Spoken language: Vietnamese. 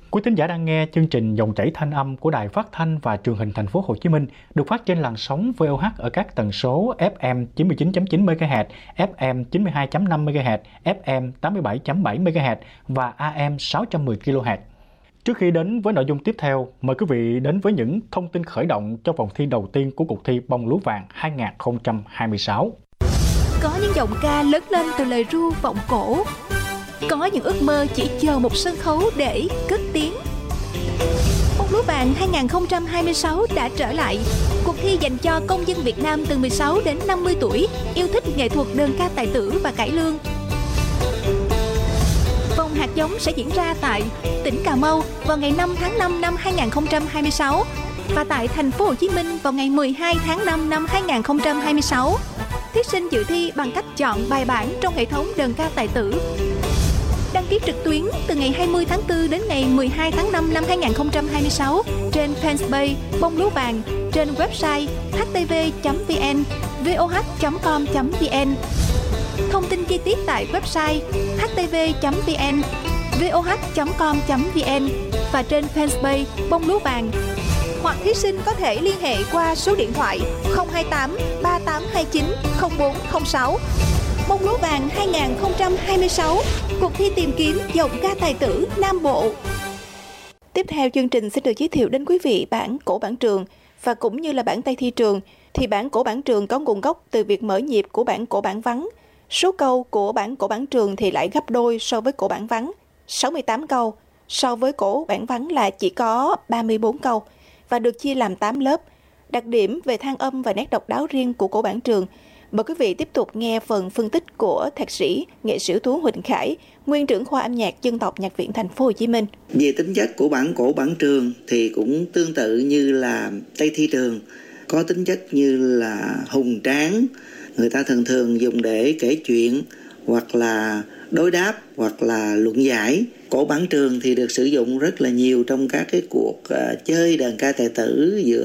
Quý thính giả đang nghe chương trình Dòng chảy thanh âm của Đài Phát thanh và Truyền hình Thành phố Hồ Chí Minh, được phát trên làn sóng VOH ở các tần số FM 99.9 MHz, FM 92.5 MHz, FM 87.7 MHz và AM 610 kHz. Trước khi đến với nội dung tiếp theo, mời quý vị đến với những thông tin khởi động cho vòng thi đầu tiên của cuộc thi Bông Lúa Vàng 2026. Có những giọng ca lớn lên từ lời ru vọng cổ. Có những ước mơ chỉ chờ một sân khấu để cất tiếng. Bông Lúa Vàng 2026 đã trở lại. Cuộc thi dành cho công dân Việt Nam từ 16 đến 50 tuổi, yêu thích nghệ thuật đơn ca tài tử và cải lương. Vòng hạt giống sẽ diễn ra tại tỉnh Cà Mau vào ngày 5 tháng 5 năm 2026 và tại thành phố Hồ Chí Minh vào ngày 12 tháng 5 năm 2026. Thí sinh dự thi bằng cách chọn bài bản trong hệ thống đơn ca tài tử. Đăng ký trực tuyến từ ngày 20 tháng 4 đến ngày 12 tháng 5 năm 2026 trên fanpage Bông Lúa Vàng, trên website htv.vn, voh.com.vn. Thông tin chi tiết tại website htv.vn, voh.com.vn và trên fanpage Bông Lúa Vàng. Hoặc thí sinh có thể liên hệ qua số điện thoại 028 3829 0406. Bông Lúa Vàng 2026, cuộc thi tìm kiếm giọng ca tài tử Nam Bộ. Tiếp theo chương trình sẽ được giới thiệu đến quý vị bản cổ bản trường và cũng như là bản Tây thi trường. Thì bản cổ bản trường có nguồn gốc từ việc mở nhịp của bản cổ bản vắng. Số câu của bản cổ bản trường thì lại gấp đôi so với cổ bản vắng, 68 câu, so với cổ bản vắng là chỉ có 34 câu và được chia làm 8 lớp. Đặc điểm về than âm và nét độc đáo riêng của cổ bản trường. Mời quý vị tiếp tục nghe phần phân tích của thạc sĩ, nghệ sĩ ưu tú Huỳnh Khải, nguyên trưởng khoa âm nhạc dân tộc Nhạc viện Thành phố Hồ Chí Minh. Về tính chất của bản cổ bản trường thì cũng tương tự như là Tây thi trường, có tính chất như là hùng tráng, người ta thường thường dùng để kể chuyện hoặc là đối đáp hoặc là luận giải. Cổ bản trường thì được sử dụng rất là nhiều trong các cái cuộc chơi đàn ca tài tử giữa